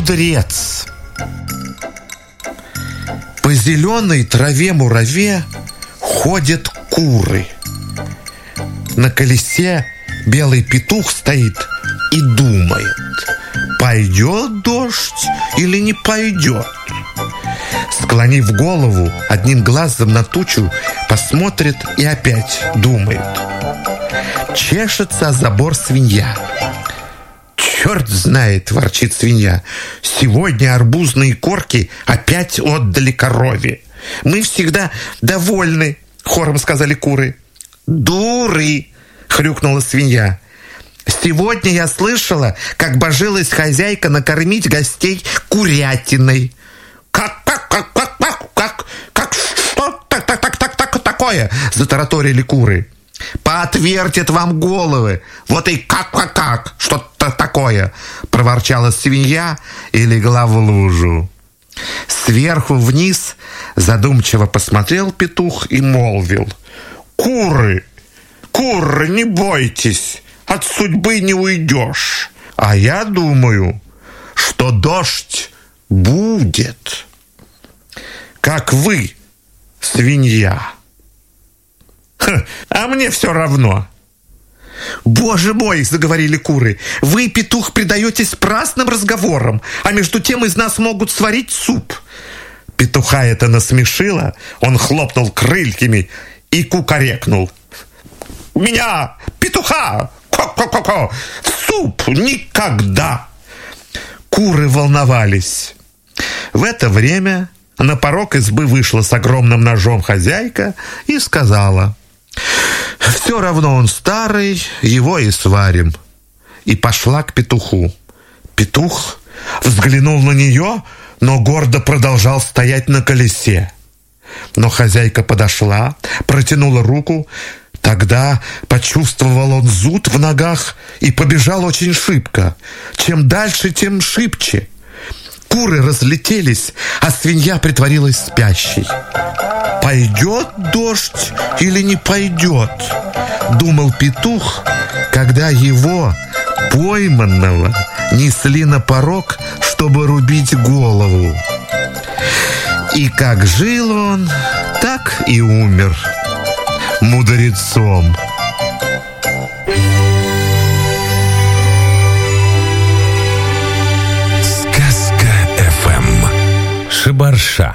мудрец. По зеленой траве-мураве ходят куры. На колесе белый петух стоит и думает, пойдет дождь или не пойдет. Склонив голову, одним глазом на тучу посмотрит и опять думает. Чешется о забор свинья. «Черт знает, — ворчит свинья, — сегодня арбузные корки опять отдали корове. Мы всегда довольны, — хором сказали куры. «Дуры! — хрюкнула свинья. Сегодня я слышала, как божилась хозяйка накормить гостей курятиной». Что такое? — затараторили куры. «Поотвертят вам головы! Вот и как! Что-то такое!» — проворчала свинья и легла в лужу. Сверху вниз задумчиво посмотрел петух и молвил: «Куры, не бойтесь, от судьбы не уйдешь. А я думаю, что дождь будет. Как вы, свинья». «А мне все равно». «Боже мой, — заговорили куры, — вы, петух, предаетесь праздным разговорам, а между тем из нас могут сварить суп». Петуха это насмешило, он хлопнул крыльями и кукарекнул: «Меня, петуха, ко-ко-ко-ко, в суп никогда!» Куры волновались. В это время на порог избы вышла с огромным ножом хозяйка и сказала: «Все равно он старый, его и сварим». И пошла к петуху. Петух взглянул на нее, но гордо продолжал стоять на колесе. Но хозяйка подошла, протянула руку. Тогда почувствовал он зуд в ногах и побежал очень шибко. Чем дальше, тем шибче. Куры разлетелись, а свинья притворилась спящей. «Пойдет дождь или не пойдет?» — думал петух, когда его, пойманного, несли на порог, чтобы рубить голову. И как жил он, так и умер мудрецом. Шибарша.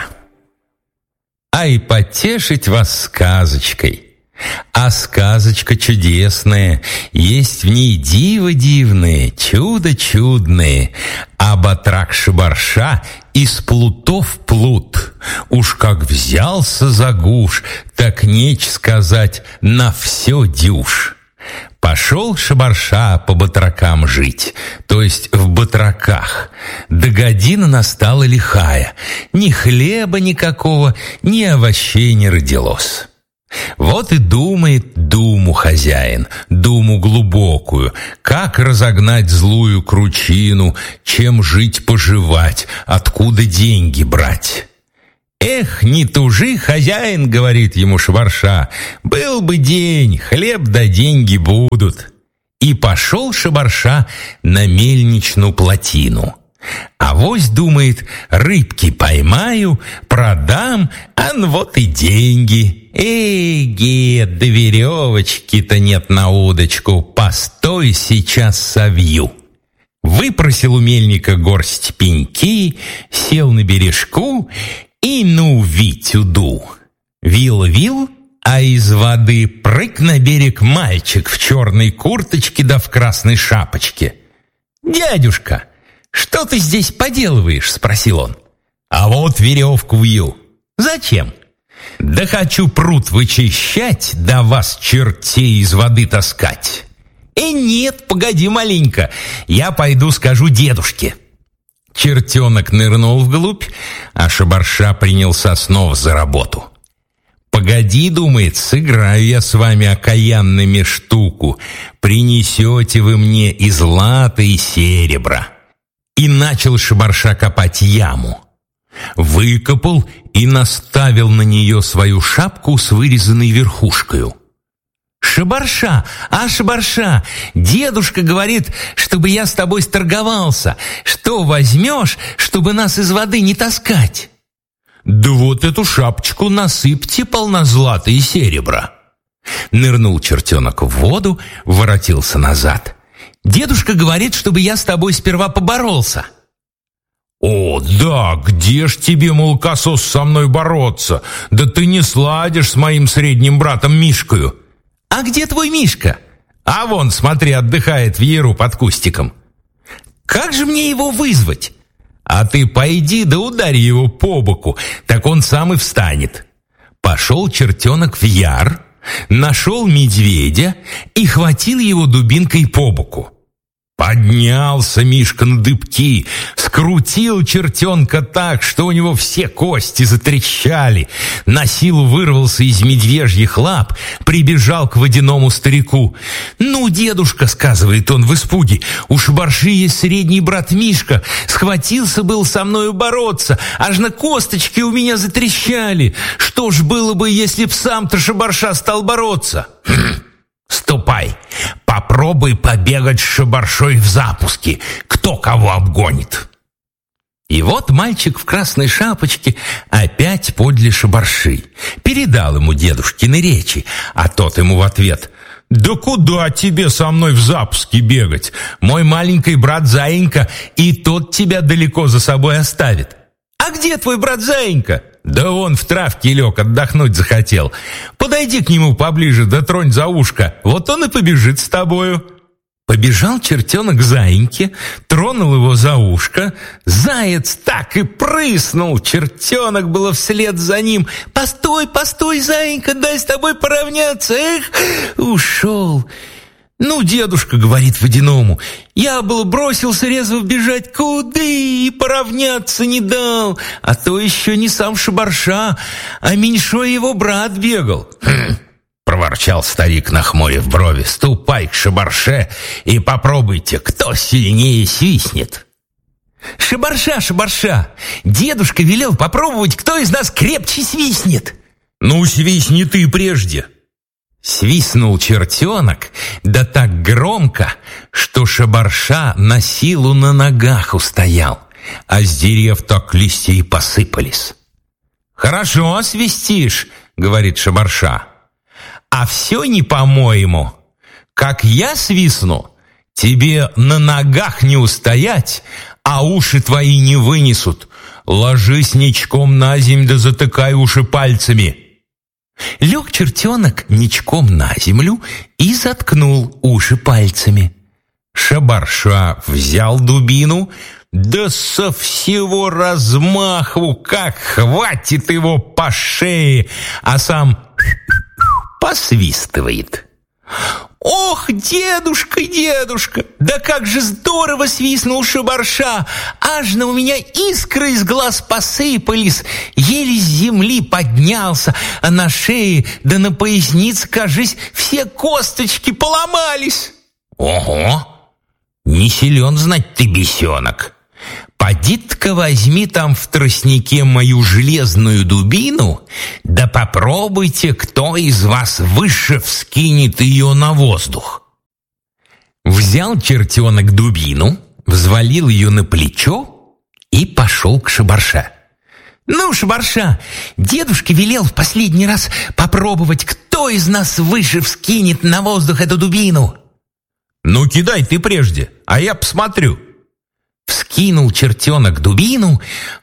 Ай, потешить вас сказочкой. А сказочка чудесная, есть в ней диво дивное, чудо чудное. А батрак Шибарша из плутов плут. Уж как взялся за гуш, так неч сказать, на все дюж. Пошел Шибарша по батракам жить, то есть в батраках. Да година настала лихая, ни хлеба никакого, ни овощей не родилось. Вот и думает думу хозяин, думу глубокую, как разогнать злую кручину, чем жить-поживать, откуда деньги брать. «Эх, не тужи, хозяин, — говорит ему Шибарша, — был бы день, хлеб да деньги будут». И пошел Шибарша на мельничную плотину. Авось, думает, рыбки поймаю, продам, вот и деньги. Эге, да веревочки-то нет на удочку, постой, сейчас совью. Выпросил у мельника горсть пеньки, сел на бережку и ну вить-уду. Вил-вил, а из воды прыг на берег мальчик в черной курточке да в красной шапочке. «Дядюшка, что ты здесь поделываешь?» — спросил он. «А вот веревку вью». «Зачем?» «Да хочу пруд вычищать, да вас, чертей, из воды таскать». Нет, погоди маленько, я пойду скажу дедушке». Чертенок нырнул вглубь, а Шибарша принялся снова за работу. «Погоди, — думает, — сыграю я с вами окаянными штуку. Принесете вы мне и злато, и серебра». И начал Шибарша копать яму. Выкопал и наставил на нее свою шапку с вырезанной верхушкою. «Шабарша, Шабарша, дедушка говорит, чтобы я с тобой сторговался. Что возьмешь, чтобы нас из воды не таскать?» «Да вот эту шапочку насыпьте полнозлата и серебра». Нырнул чертенок в воду, воротился назад. «Дедушка говорит, чтобы я с тобой сперва поборолся». «О, да, где ж тебе, молокосос, со мной бороться? Да ты не сладишь с моим средним братом Мишкою». «А где твой Мишка?» «А вон, смотри, отдыхает в яру под кустиком». «Как же мне его вызвать?» «А ты пойди да ударь его по боку, так он сам и встанет». Пошел чертенок в яр, нашел медведя и хватил его дубинкой по боку. Поднялся Мишка на дыбки, скрутил чертенка так, что у него все кости затрещали. На силу вырвался из медвежьих лап, прибежал к водяному старику. «Ну, дедушка, — сказывает он в испуге, — у Шабарши есть средний брат Мишка. Схватился был со мною бороться, аж на косточки у меня затрещали. Что ж было бы, если б сам-то Шабарша стал бороться?» «Ступай, попробуй побегать с Шабаршой в запуске, кто кого обгонит». И вот мальчик в красной шапочке опять подле Шабарши. Передал ему дедушкины речи, а тот ему в ответ: «Да куда тебе со мной в запуске бегать? Мой маленький брат Заинька и тот тебя далеко за собой оставит». «А где твой брат Заинька?» «Да он в травке лег, отдохнуть захотел. Подойди к нему поближе, да тронь за ушко, вот он и побежит с тобою». Побежал чертенок к Заиньке, тронул его за ушко. Заяц так и прыснул, чертенок было вслед за ним. «Постой, постой, Заинька, дай с тобой поравняться». Эх, ушел. «Ну, дедушка, — говорит водяному, — я было бросился резво бежать, куды, и поравняться не дал, а то еще не сам Шабарша, а меньшой его брат бегал». Проворчал старик, нахмурив брови: «Ступай к Шабарше и попробуйте, кто сильнее свистнет». «Шабарша, Шабарша, дедушка велел попробовать, кто из нас крепче свистнет». «Ну, свистни ты прежде». Свистнул чертенок, да так громко, что Шабарша на силу на ногах устоял, а с дерев так листья и посыпались. «Хорошо свистишь, — говорит Шабарша, — а все не по-моему. Как я свистну, тебе на ногах не устоять, а уши твои не вынесут. Ложись ничком на земь да затыкай уши пальцами». Лег чертенок ничком на землю и заткнул уши пальцами. Шабарша взял дубину, да со всего размаху, как хватит его по шее, а сам посвистывает. «Ох, дедушка, дедушка, да как же здорово свистнул Шабарша! Аж на у меня искры из глаз посыпались, еле с земли поднялся, а на шее да на пояснице, кажись, все косточки поломались». «Ого! Не силен, знать ты, бесенок. Поди-ка возьми там в тростнике мою железную дубину, да попробуйте, кто из вас выше вскинет ее на воздух». Взял чертенок дубину, взвалил ее на плечо и пошел к Шабарше. «Ну, Шабарша, дедушка велел в последний раз попробовать, кто из нас выше вскинет на воздух эту дубину». «Ну, кидай ты прежде, а я посмотрю». Вскинул чертенок дубину,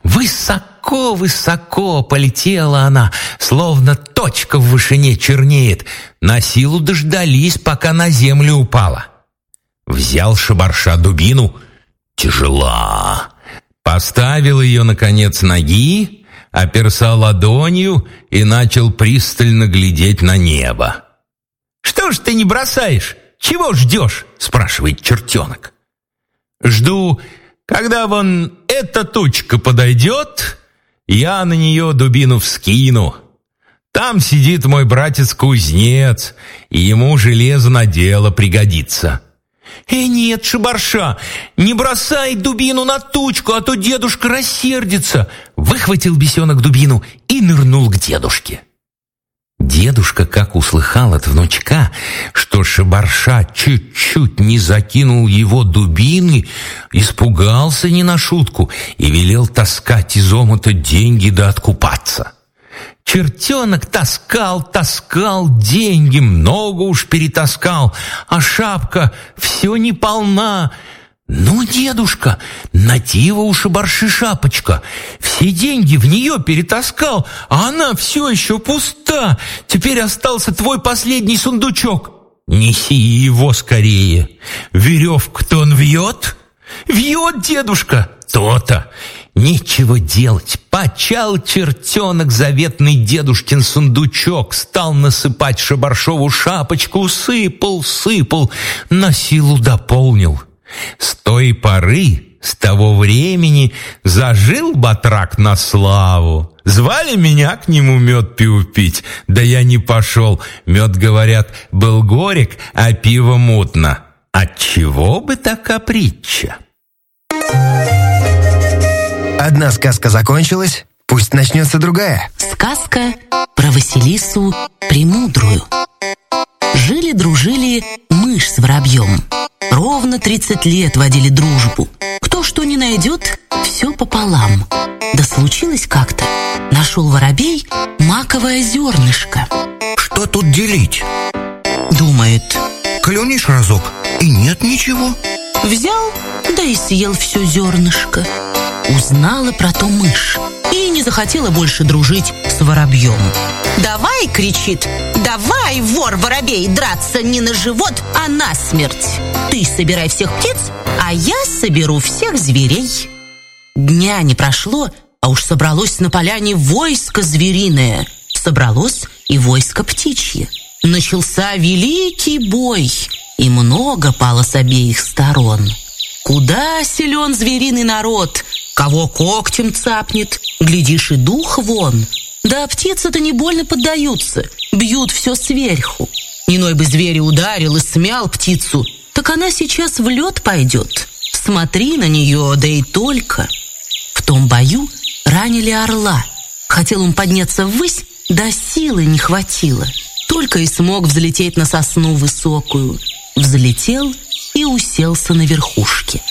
высоко-высоко полетела она, словно точка в вышине чернеет. На силу дождались, пока на землю упала. Взял Шабарша дубину, тяжела. Поставил ее на конец ноги, оперся ладонью и начал пристально глядеть на небо. «Что ж ты не бросаешь? Чего ждешь?» — спрашивает чертенок. «Жду, когда вон эта тучка подойдет, я на нее дубину вскину. Там сидит мой братец-кузнец, и ему железо на дело пригодится». Нет, Шабарша, не бросай дубину на тучку, а то дедушка рассердится». Выхватил бесенок дубину и нырнул к дедушке. Дедушка, как услыхал от внучка, что Шабарша чуть-чуть не закинул его дубины, испугался не на шутку и велел таскать из омута деньги да откупаться. Чертенок таскал деньги, много уж перетаскал, а шапка все не полна. «Ну, дедушка, надива у Шабарши шапочка. Все деньги в нее перетаскал, а она все еще пуста. Теперь остался твой последний сундучок. Неси его скорее. Веревку-то он вьет?» «Вьет, дедушка!» «То-то! Нечего делать. Почал чертенок заветный дедушкин сундучок, стал насыпать Шабаршову шапочку, сыпал, на силу дополнил. С той поры, с того времени зажил батрак на славу. Звали меня к нему мед пиво пить, да я не пошел. Мед, говорят, был горек, а пиво мутно. Отчего бы такая притча?» Одна сказка закончилась, пусть начнется другая. Сказка про Василису Премудрую. Жили-дружили мышь с воробьем. Ровно 30 лет водили дружбу. Кто что не найдет, все пополам. Да случилось как-то. Нашел воробей маковое зернышко. Что тут делить? Думает. Клюнешь разок, и нет ничего. Взял, да и съел все зернышко. Узнала про то мышь и не захотела больше дружить с воробьем. «Давай, — кричит, — давай, вор-воробей, драться не на живот, а на смерть. Ты собирай всех птиц, а я соберу всех зверей». Дня не прошло, а уж собралось на поляне войско звериное. Собралось и войско птичье. Начался великий бой, и много пало с обеих сторон. Куда силен звериный народ, кого когтем цапнет, глядишь, и дух вон. Да птицы-то не больно поддаются, бьют все сверху. Иной бы зверя ударил и смял птицу, так она сейчас в лед пойдет. Смотри на нее, да и только. В том бою ранили орла. Хотел он подняться ввысь, да силы не хватило. Только и смог взлететь на сосну высокую. Взлетел и уселся на верхушке.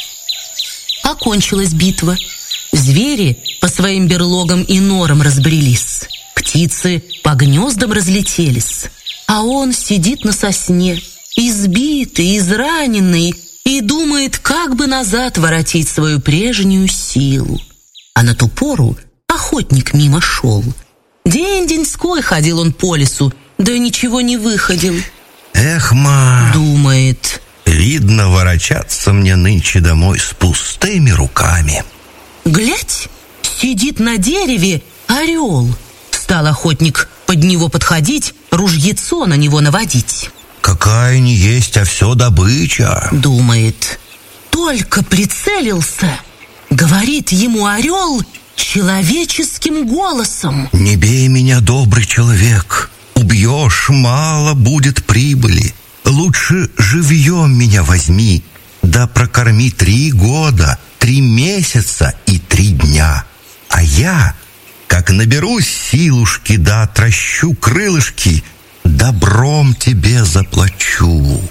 Окончилась битва. Звери по своим берлогам и норам разбрелись. Птицы по гнездам разлетелись. А он сидит на сосне, избитый, израненный, и думает, как бы назад воротить свою прежнюю силу. А на ту пору охотник мимо шел. День-деньской ходил он по лесу, да ничего не выходил. «Эх, ма, — думает, — видно, ворочаться мне нынче домой с пустыми руками». Глядь, сидит на дереве орел. Стал охотник под него подходить, ружьецо на него наводить. «Какая не есть, а все добыча», — думает. Только прицелился, говорит ему орел человеческим голосом: «Не бей меня, добрый человек. Убьешь, мало будет прибыли. Лучше живьем меня возьми, да прокорми 3 года, 3 месяца и 3 дня. А я, как наберусь силушки, да отращу крылышки, добром тебе заплачу».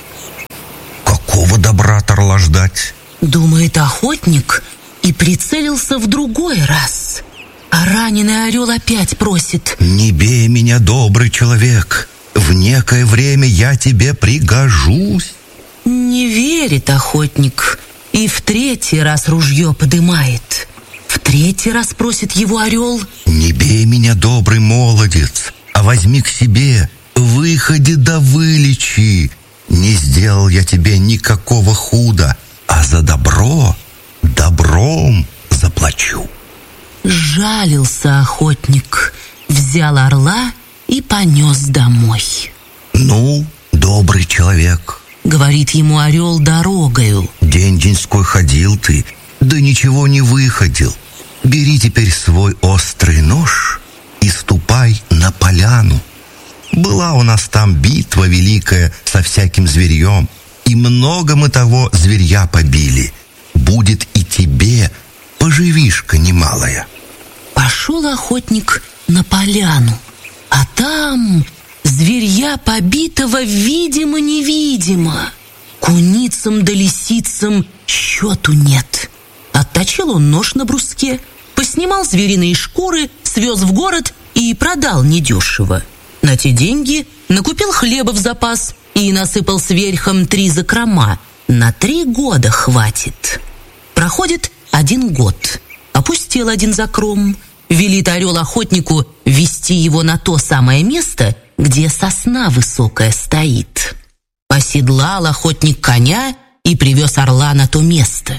Какого добра от орла ждать? Думает охотник и прицелился в другой раз. А раненый орел опять просит: «Не бей меня, добрый человек. В некое время я тебе пригожусь». Не верит охотник и в 3-й раз ружье подымает. В 3-й раз просит его орел: «Не бей меня, добрый молодец, а возьми к себе, выходи да вылечи. Не сделал я тебе никакого худа, а за добро добром заплачу». Жалился охотник, взял орла и понес домой. «Ну, добрый человек, — говорит ему орел дорогою, — день-деньской ходил ты, да ничего не выходил. Бери теперь свой острый нож и ступай на поляну. Была у нас там битва великая со всяким зверьем, и много мы того зверья побили. Будет и тебе поживишка немалая». Пошел охотник на поляну, А там зверья побитого видимо-невидимо. Куницам да лисицам счету нет. Отточил он нож на бруске, поснимал звериные шкуры, свез в город и продал недешево. На те деньги накупил хлеба в запас и насыпал сверхом 3 закрома. На 3 года хватит. Проходит 1 год. Опустел 1 закром. Велит орел охотнику вести его на то самое место, где сосна высокая стоит. Оседлал охотник коня и привез орла на то место.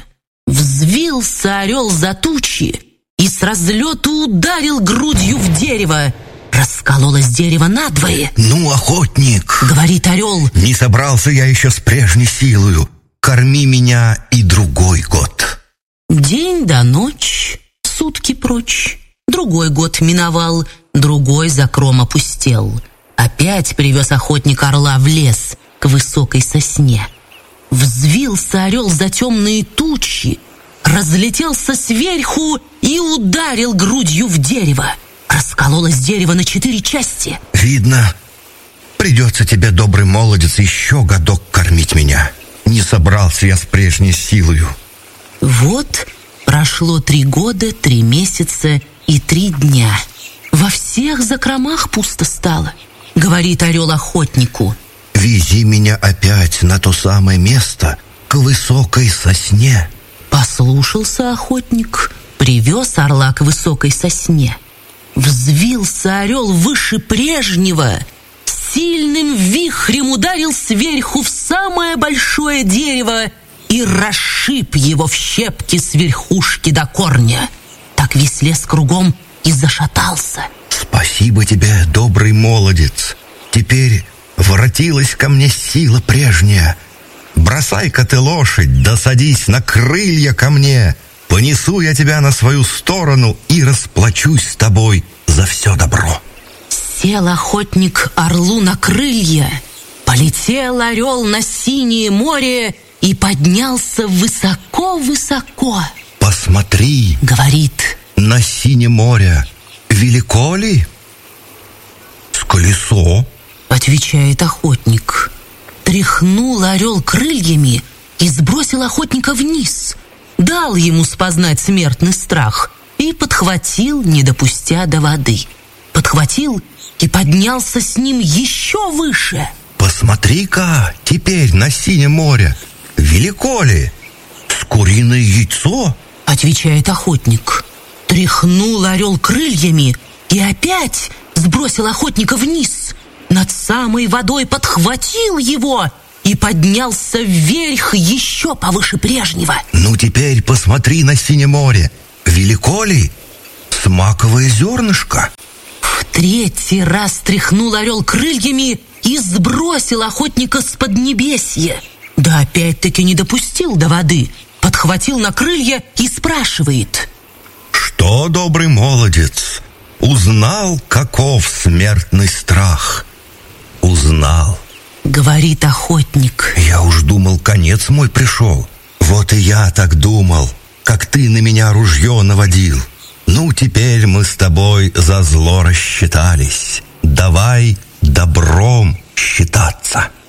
Взвился орел за тучи и с разлету ударил грудью в дерево. Раскололось дерево надвое. «Ну, охотник, — говорит орел, — не собрался я еще с прежней силою. Корми меня и другой год». День да ночь, сутки прочь. Другой год миновал, другой закром опустел. Опять привез охотник орла в лес к высокой сосне. Взвился орел за темные тучи, разлетелся сверху и ударил грудью в дерево. Раскололось дерево на 4 части. «Видно, придется тебе, добрый молодец, еще годок кормить меня. Не собрался я с прежней силою». Вот прошло 3 года, 3 месяца и 3 дня. Во всех закромах пусто стало. Говорит орел охотнику: «Вези меня опять на то самое место, к высокой сосне». Послушался охотник, привез орла к высокой сосне. Взвился орел выше прежнего, сильным вихрем ударил сверху в самое большое дерево и расшиб его в щепки с верхушки до корня. Так весь лес кругом и зашатался. «Спасибо тебе, добрый молодец. Теперь воротилась ко мне сила прежняя. Бросай-ка ты лошадь, да садись на крылья ко мне. Понесу я тебя на свою сторону и расплачусь с тобой за все добро». Сел охотник орлу на крылья, полетел орел на синее море и поднялся высоко-высоко. «Посмотри, — говорит, — на синее море. Велико ли?» «С колесо», — отвечает охотник. Тряхнул орел крыльями и сбросил охотника вниз. Дал ему спознать смертный страх и подхватил, не допустя до воды. Подхватил и поднялся с ним еще выше. «Посмотри-ка теперь на синее море. Велико ли? С куриное яйцо?» — отвечает охотник. Тряхнул орел крыльями и опять сбросил охотника вниз. Над самой водой подхватил его и поднялся вверх еще повыше прежнего. «Ну теперь посмотри на синее море. Велико ли? С маковое зернышко?» В 3-й раз тряхнул орел крыльями и сбросил охотника с поднебесья. Да опять-таки не допустил до воды. Подхватил на крылья и спрашивает: «Что, добрый молодец, узнал, каков смертный страх?» «Узнал», — говорит охотник. «Я уж думал, конец мой пришел. Вот и я так думал, как ты на меня ружье наводил. Ну, теперь мы с тобой за зло рассчитались. Давай добром считаться».